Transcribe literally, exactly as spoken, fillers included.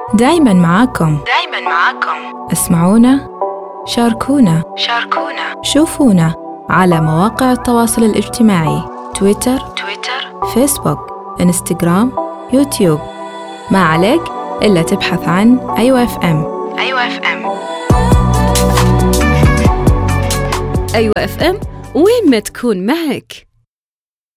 دايماً معاكم دايماً معاكم. اسمعونا، شاركونا، شاركونا، شوفونا على مواقع التواصل الاجتماعي تويتر، تويتر، فيسبوك، انستغرام، يوتيوب. ما عليك إلا تبحث عن أيوة اف ام. أيوة اف ام. أيوة اف ام، وين ما تكون معك.